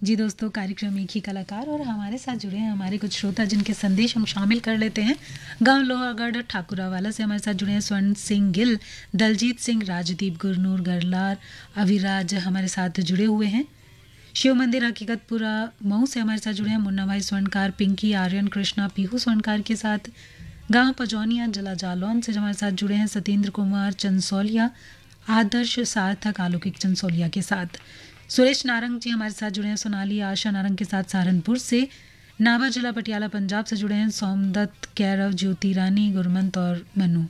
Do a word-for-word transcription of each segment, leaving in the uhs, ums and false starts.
जी दोस्तों, कार्यक्रम एक ही कलाकार और हमारे साथ जुड़े हैं हमारे कुछ श्रोता जिनके संदेश हम शामिल कर लेते हैं। गांव लोहागढ़ ठाकुरावाला से हमारे साथ जुड़े हैं स्वर्ण सिंह गिल, दलजीत सिंह, राजदीप, गुरनूर गरलार, अविराज हमारे साथ जुड़े हुए हैं। शिव मंदिर हकीकतपुरा मऊ से हमारे साथ जुड़े हैं मुन्ना भाई स्वर्णकार, पिंकी, आर्यन, कृष्णा, पीहू स्वर्णकार के साथ। गांव पजौनिया जला जालौन से हमारे साथ जुड़े हैं सत्येंद्र कुमार चंसौलिया, आदर्श सार्थक, अलौकिक चंसौलिया के साथ। सुरेश नारंग जी हमारे साथ जुड़े हैं सोनाली आशा नारंग के साथ सहारनपुर से। नाभा जिला पटियाला पंजाब से जुड़े हैं सोमदत्त, कैरव, ज्योति रानी, गुरमंत और मनु।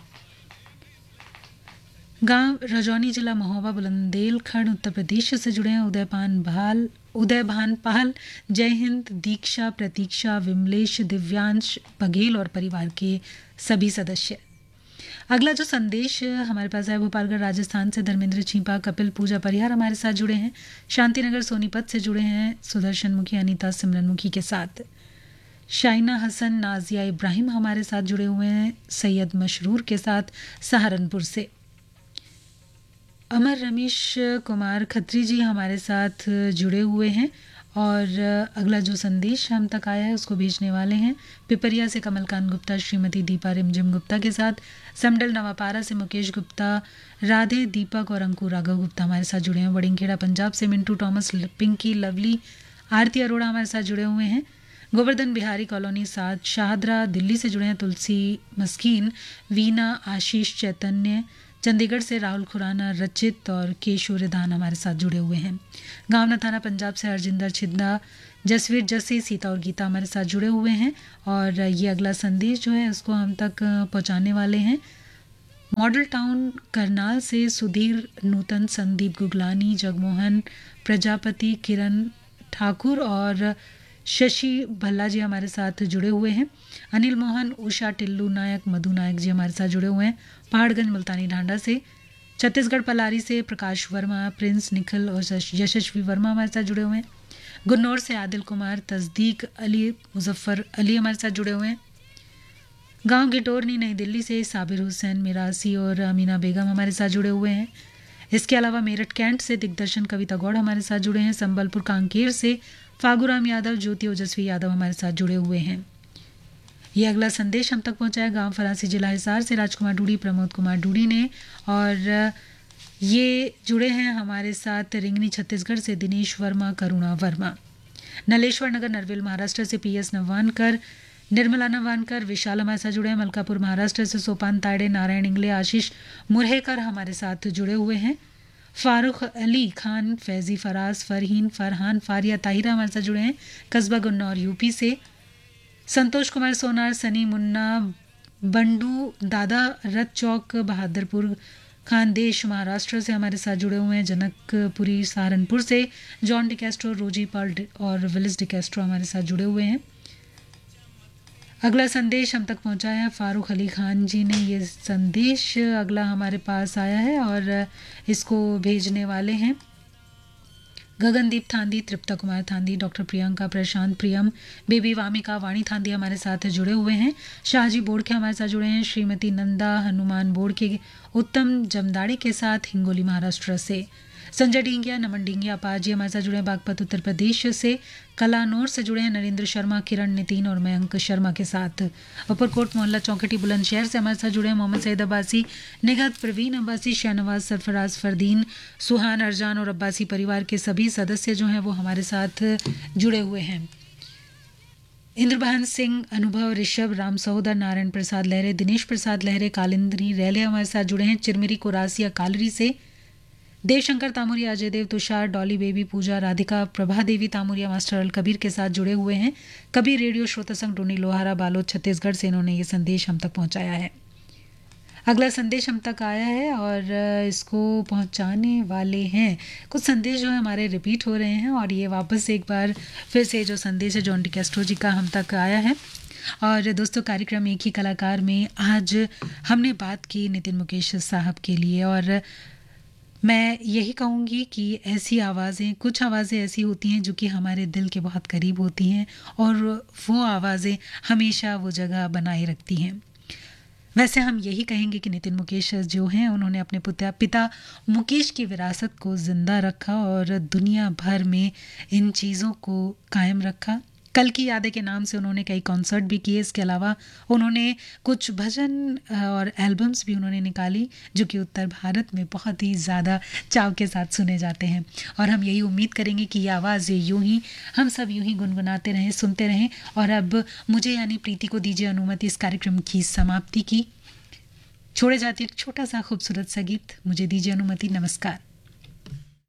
गांव रजौनी जिला महोबा बुलंदेलखंड उत्तर प्रदेश से जुड़े हैं उदयपान भाल उदयभान पाल, जय हिंद, दीक्षा, प्रतीक्षा, विमलेश, दिव्यांश बघेल और परिवार के सभी सदस्य। अगला जो संदेश हमारे पास है भोपालगढ़ राजस्थान से धर्मेंद्र छिपा, कपिल, पूजा परिहार हमारे साथ जुड़े हैं। शांतिनगर सोनीपत से जुड़े हैं सुदर्शन मुखी, अनीता सिमरन मुखी के साथ। शाइना हसन, नाजिया इब्राहिम हमारे साथ जुड़े हुए हैं सैयद मशरूर के साथ सहारनपुर से। अमर रमेश कुमार खत्री जी हमारे साथ जुड़े हुए हैं और अगला जो संदेश हम तक आया है उसको भेजने वाले हैं पिपरिया से कमलकांत गुप्ता, श्रीमती दीपा रिमझिम गुप्ता के साथ। समडल नवापारा से मुकेश गुप्ता, राधे, दीपक और अंकुर राघव गुप्ता हमारे साथ जुड़े हैं। वड़िंगखेड़ा पंजाब से मिंटू टॉमस, पिंकी, लवली, आरती अरोड़ा हमारे साथ जुड़े हुए हैं। गोवर्धन बिहारी कॉलोनी साथ शाहदरा दिल्ली से जुड़े हैं तुलसी मस्कीन, वीना, आशीष, चैतन्य। चंडीगढ़ से राहुल खुराना, रचित और केशव रिधान हमारे साथ जुड़े हुए हैं। गांव नथाना पंजाब से हरजिंदर छिंदा, जसवीर जस्सी, सीता और गीता हमारे साथ जुड़े हुए हैं और ये अगला संदेश जो है उसको हम तक पहुंचाने वाले हैं मॉडल टाउन करनाल से सुधीर, नूतन, संदीप गुगलानी, जगमोहन प्रजापति, किरण ठाकुर और शशि भल्ला जी हमारे साथ जुड़े हुए हैं। अनिल मोहन, उषा, टिल्लू नायक, मधु नायक जी हमारे साथ जुड़े हुए हैं पहाड़गंज मुल्तानी ढांडा से। छत्तीसगढ़ पलारी से प्रकाश वर्मा, प्रिंस, निखिल और यशस्वी वर्मा हमारे साथ जुड़े हुए हैं। गुन्नौर से आदिल कुमार, तस्दीक अली, मुजफ्फर अली हमारे साथ जुड़े हुए हैं। गांव गिटोरनी नई दिल्ली से साबिर हुसैन, मिरासी और अमीना बेगम हमारे साथ जुड़े हुए हैं। इसके अलावा मेरठ कैंट से दिग्दर्शन कविता गौड़ हमारे साथ जुड़े हैं। संबलपुर कांकेर से फागुराम यादव, ज्योति ओजस्वी यादव हमारे साथ जुड़े हुए हैं। ये अगला संदेश हम तक पहुंचा है गांव फरासी जिला हिसार से राजकुमार डूडी, प्रमोद कुमार डूडी ने और ये जुड़े हैं हमारे साथ रिंगनी छत्तीसगढ़ से दिनेश वर्मा, करुणा वर्मा। नलेश्वर नगर नरवेल महाराष्ट्र से पी एस नवानकर, निर्मला नवानकर, विशाल हमारे साथ जुड़े हैं। मलकापुर महाराष्ट्र से सोपान तायडे, नारायण इंगले, आशीष मुरहेकर हमारे साथ जुड़े हुए हैं। फारूक अली खान, फैजी, फराज, फरहीन, फरहान, फारिया, ताहिरा हमारे साथ जुड़े हैं कस्बा गुन्नौर यूपी से। संतोष कुमार सोनार, सनी, मुन्ना, बंडू, दादा, रथ चौक, बहादुरपुर खानदेश महाराष्ट्र से हमारे साथ जुड़े हुए हैं। जनकपुरी सहारनपुर से जॉन डिकेस्ट्रो, रोजी पाल और विलिस डिकेस्ट्रो हमारे साथ जुड़े हुए हैं। अगला संदेश हम तक पहुंचा है फारूक अली खान जी ने ये संदेश अगला हमारे पास आया है और इसको भेजने वाले हैं गगनदीप थांदी, तृप्ता कुमार थांदी, डॉक्टर प्रियंका, प्रशांत, प्रियम, बेबी वामिका, वाणी थांदी हमारे साथ जुड़े हुए हैं। शाहजी बोड़के हमारे साथ जुड़े हैं। श्रीमती नंदा हनुमान बोड़के, उत्तम जमदाड़ी के साथ हिंगोली महाराष्ट्र से। संजय डिंगिया, नमन डिंगिया, अपाजी हमारे साथ जुड़े हैं बागपत उत्तर प्रदेश से। कलानौर से जुड़े हैं नरेंद्र शर्मा, किरण, नितिन और मयंक शर्मा के साथ। ऊपरकोट मोहल्ला चौकटी बुलंदशहर से हमारे साथ जुड़े हैं मोहम्मद सईद अब्बासी, निगहत प्रवीण अब्बासी, शाहनवाज, सरफराज, फरदीन, सुहान, अरजान और अब्बासी परिवार के सभी सदस्य जो हैं वो हमारे साथ जुड़े हुए हैं। इंद्रबहन सिंह, अनुभव, ऋषभ, राम सहोदर, नारायण प्रसाद लहरे, दिनेश प्रसाद लहरे, कालिंद्री रैले हमारे साथ जुड़े हैं चिरमिरी कोरासिया कालरी से। देवशंकर तामुरिया, अजय देव, तुषार, डॉली बेबी, पूजा, राधिका, प्रभा देवी तामुरिया, मास्टर अल कबीर के साथ जुड़े हुए हैं। कबीर रेडियो श्रोता संघ टोनी लोहारा, बालोद, छत्तीसगढ़ से इन्होंने ये संदेश हम तक पहुंचाया है। अगला संदेश हम तक आया है और इसको पहुंचाने वाले हैं कुछ संदेश जो है हमारे रिपीट हो रहे हैं और ये वापस एक बार फिर से जो संदेश है जॉन डिकेस्ट्रो जी का हम तक आया है। और दोस्तों, कार्यक्रम एक ही कलाकार में आज हमने बात की नितिन मुकेश साहब के लिए और मैं यही कहूँगी कि ऐसी आवाज़ें, कुछ आवाज़ें ऐसी होती हैं जो कि हमारे दिल के बहुत करीब होती हैं और वो आवाज़ें हमेशा वो जगह बनाए रखती हैं। वैसे हम यही कहेंगे कि नितिन मुकेश जो हैं उन्होंने अपने पिता पिता मुकेश की विरासत को ज़िंदा रखा और दुनिया भर में इन चीज़ों को कायम रखा। कल की यादें के नाम से उन्होंने कई कॉन्सर्ट भी किए। इसके अलावा उन्होंने कुछ भजन और एल्बम्स भी उन्होंने निकाली जो कि उत्तर भारत में बहुत ही ज़्यादा चाव के साथ सुने जाते हैं। और हम यही उम्मीद करेंगे कि ये आवाज़ यूं ही हम सब यूं ही गुनगुनाते रहें, सुनते रहें। और अब मुझे यानी प्रीति को दीजिए अनुमति इस कार्यक्रम की समाप्ति की। छोड़े जाती एक छोटा सा खूबसूरत सा गीत। मुझे दीजिए अनुमति। नमस्कार।